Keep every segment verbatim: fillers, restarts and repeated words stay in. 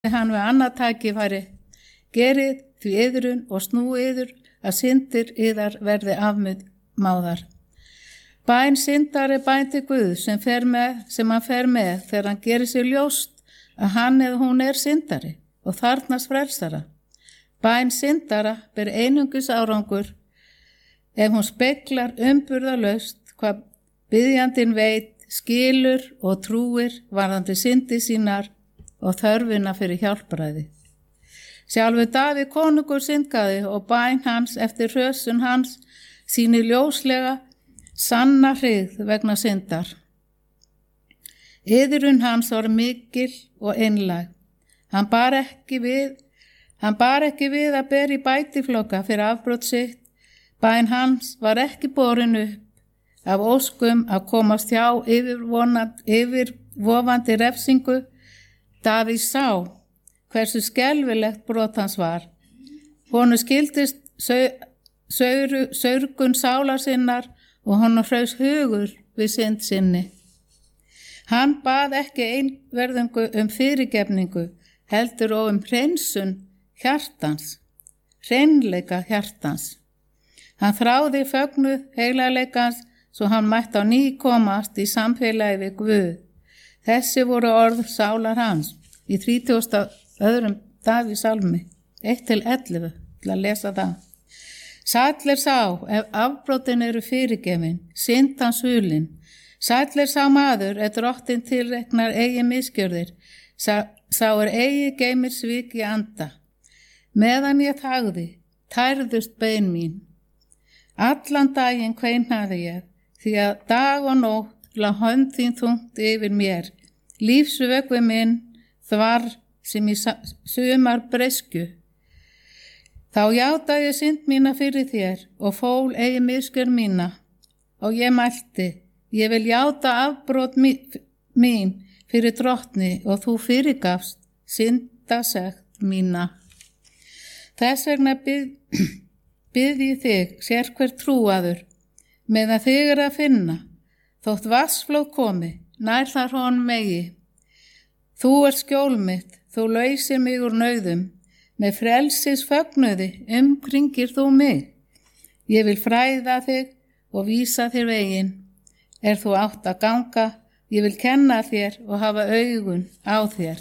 hann við annað tækifæri, gerið því yðrun og snúið yður að syndir yðar verði afmáðar. Bæn syndar er bæn til Guð sem, fer með, sem hann fer með þegar hann gerir sér ljóst að hann eða hún er syndari og þarfnast frelsara. Bæn syndara ber einungis árangur ef hún speglar umburðarlaust hvað biðjandinn veit, skilur og trúir varðandi syndi sínar og þörfina fyrir hjálpræði. Sjálfur Davíð konungur syndgaði og bæn hans eftir hrösun hans sýnir ljóslega sanna hryggð vegna syndar. Iðrun hans var mikil og einlæg. Hann bar ekki við, hann bar ekki við að bera í bætifloka fyrir afbrot sitt. Bæn hans var ekki borin upp af óskum að komast hjá yfirvofandi refsingu. Davíð sá hversu skelfilegt brot hans var. Honum skildist sauru, saurgun sálar sinnar og honum hraus hugur við synd sinni. Hann bað ekki einverðingu um fyrirgefningu, heldur og um hreinsun hjartans, hreinleika hjartans. Hann þráði fögnuð heilagleikans svo hann mætti á ný komast í samfélagi við Guð. Þessi voru orð sálar hans í þrítugasta öðrum Davíðs sálmi, eitt til ellefu, til að lesa það. Sæll er sá ef afbrotin eru fyrirgefin, synd hans hulin. Sæll er sá maður ef drottin tilreiknar eigi misgjörðir, sá, sá er eigi geymir svik í anda. Meðan ég þagði, tærðust bein mín. Allan daginn kveinnaði ég, því að dag og nótt la hönd þín þungt yfir mér. Lífsvökvi minn þvar sem í sumar bresku. Þá játaði ég synd mína fyrir þér og fól eigi misgjörð mína. Og ég mælti, ég vil játa afbrot mín fyrir drottni og þú fyrirgafst syndasekt mína. Þess vegna bið, bið ég þig, sér hver trúaður, meðan þig er að finna, þótt vatnsflóð komi, nær þar honum megi. Þú ert skjól mitt, þú lausir mig úr nauðum, með frelsis fögnuði umkringir þú mig. Ég vil fræða þig og vísa þér veginn. Er þú átt að ganga, ég vil kenna þér og hafa augun á þér.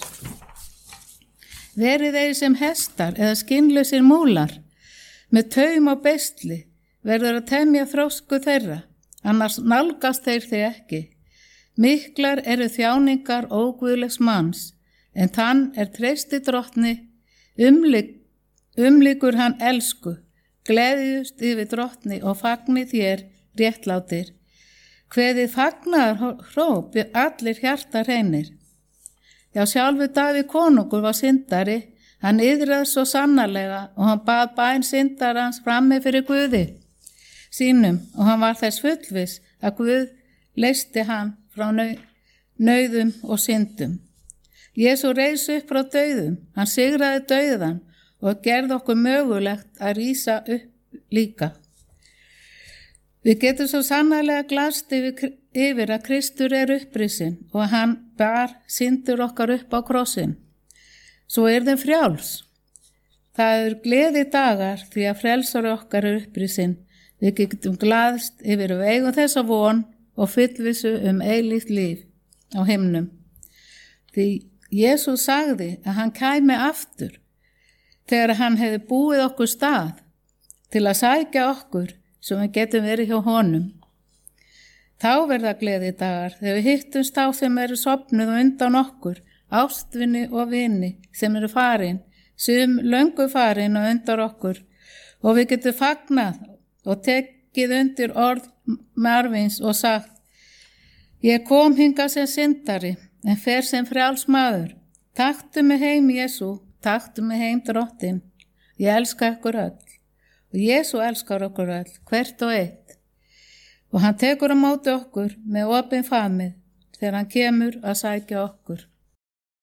Verið þeir sem hestar eða skinnlausir múlar, með taum og bestli, verður að temja þrósku þeirra, annars nálgast þeir þig ekki. Miklar eru þjáningar óguðlegs manns, en þann er treysti drottni, umlik, umlikur hann elsku, gleðjust yfir drottni og fagni þér réttlátir. Kveðið fagnar hróp við allir hjarta hreinir. Já, sjálfur Davíð konungur var syndari, hann iðraði svo sannarlega og hann bað bæn syndarans frammi fyrir Guði sínum og hann var þess fullviss að Guð leysti hann frá nauðum og syndum. Jesú reis upp frá dauðum, hann sigraði dauðan og gerði okkur mögulegt að rísa upp líka. Við getum svo sannarlega glast yfir, yfir að Kristur er upprisinn og hann bar syndur okkar upp á krossin. Svo er þeim frjáls. Það er gleði dagar því að frelsari okkar er upprisinn. Við getum glaðst yfir að eigum þessa von og fullvissu um eilíft líf á himnum. Því Jesús sagði að hann kæmi aftur þegar hann hefði búið okkur stað til að sækja okkur sem við getum verið hjá honum. Þá verða gleði dagar þegar við hittumst þá sem eru sofnuð og undan okkur, ástvinni og vini sem eru farin, sem löngu farin og undan okkur og við getum fagnað og tekið undir orð Marvins og sagt: Ég kom hingað sem syndari, en fer sem frjáls maður. Taktu mig heim, Jesú, taktu mig heim, drottin. Ég elska ykkur öll. Og Jesú elskar okkur öll, hvert og eitt. Og hann tekur á móti okkur með opin famið þegar hann kemur að sækja okkur.